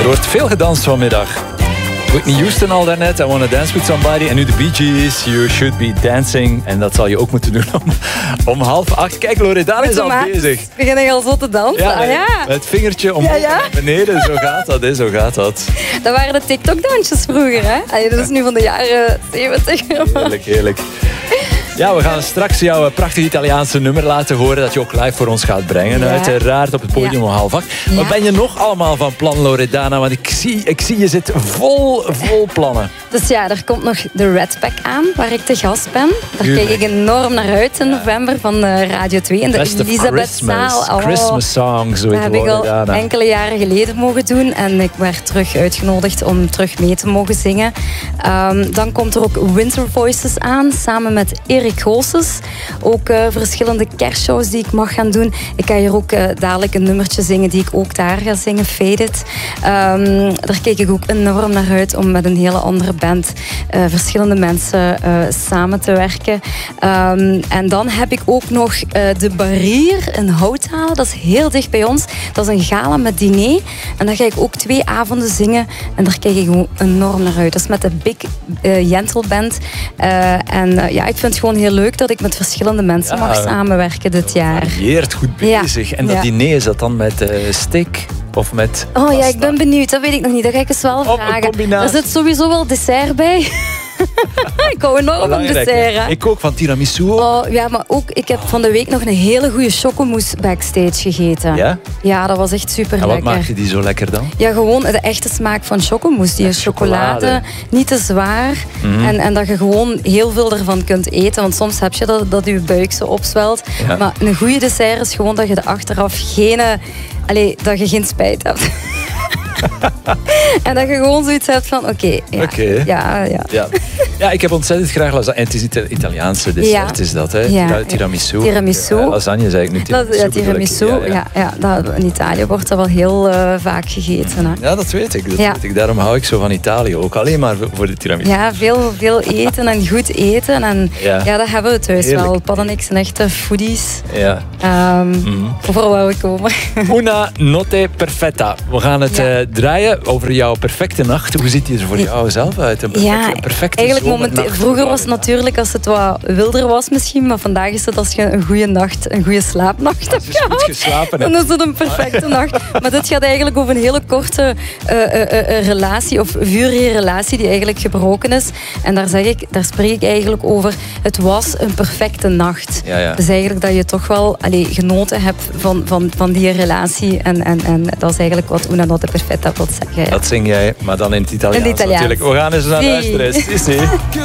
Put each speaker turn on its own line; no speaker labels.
Er wordt veel gedanst vanmiddag. Whitney Houston al daarnet, I Wanna Dance With Somebody. En nu de Bee Gees, You Should Be Dancing. En dat zal je ook moeten doen om 7:30. Kijk, Loredana is al bezig.
Begin je al zo te dansen?
Ja, met het vingertje omhoog naar beneden. Zo gaat dat, hè, zo gaat dat.
Dat waren de TikTok-dansjes vroeger, hè? Allee, dat is nu van de jaren 70.
Heerlijk, heerlijk. Ja, we gaan straks jouw prachtig Italiaanse nummer laten horen dat je ook live voor ons gaat brengen. Uiteraard op het podium om 7:30. Wat ben je nog allemaal van plan, Loredana? Want ik zie je zit vol plannen.
Dus ja, er komt nog de Red Pack aan, waar ik te gast ben. Daar kijk ik enorm naar uit in november van Radio 2 in de Elisabethzaal.
Christmas songs,
dat heb ik al enkele jaren geleden mogen doen. En ik werd terug uitgenodigd om terug mee te mogen zingen. Dan komt er ook Winter Voices aan, samen met Erik Goossens. Ook verschillende kerstshows die ik mag gaan doen. Ik ga hier ook dadelijk een nummertje zingen die ik ook daar ga zingen, Fade It. Daar kijk ik ook enorm naar uit om met een hele andere band verschillende mensen samen te werken. En dan heb ik ook nog de Barrier in Houthalen. Dat is heel dicht bij ons. Dat is een gala met diner. En daar ga ik ook 2 avonden zingen. En daar kijk ik enorm naar uit. Dat is met de Big Jentel Band. Ja, ik vind het gewoon heel leuk dat ik met verschillende mensen mag samenwerken dit jaar.
Varieert goed bezig. Ja. En dat diner, is dat dan met stick of met pasta?
Ja, ik ben benieuwd. Dat weet ik nog niet. Dat ga ik eens wel vragen. Er zit sowieso wel dessert bij. Ik hou enorm van dessert. Hè?
Ik ook, van tiramisu.
Ja, maar ook, ik heb van de week nog een hele goede chocomousse backstage gegeten.
Ja?
Ja, dat was echt super lekker.
En wat maak je die zo lekker dan?
Ja, gewoon de echte smaak van chocomousse. Die is chocolade, niet te zwaar. En dat je gewoon heel veel ervan kunt eten. Want soms heb je dat je buik zo opzwelt. Ja. Maar een goede dessert is gewoon dat je er achteraf dat je geen spijt hebt. En dat je gewoon zoiets hebt van, oké.
Ja, ik heb ontzettend graag lasagne. En het is Italiaanse dessert, is dat, hè?
Ja.
Tiramisu.
Lasagne
zei ik nu.
Tiramisu. In Italië wordt dat wel heel vaak gegeten. Hè?
Ja, dat weet ik. Daarom hou ik zo van Italië. Ook alleen maar voor de tiramisu.
Ja, veel eten en goed eten. En dat hebben we thuis wel. Pad en ik zijn echte foodies.
Ja.
Overal waar we komen.
Una notte perfetta. We gaan het draaien over jouw perfecte nacht. Hoe ziet die er voor jou zelf uit? Een perfecte
eigenlijk vroeger was het natuurlijk als het wat wilder was misschien, maar vandaag is het als je een goede nacht, een goede slaapnacht hebt gehad, dan is het een perfecte nacht. Maar dit gaat eigenlijk over een hele korte relatie of vurige relatie die eigenlijk gebroken is. En daar spreek ik eigenlijk over, het was een perfecte nacht.
Ja.
Dus eigenlijk dat je toch wel genoten hebt van die relatie en dat is eigenlijk wat Una notte perfetta wil zeggen.
Dat zing jij, maar dan in het Italiaans natuurlijk. We gaan eens naar luisteren.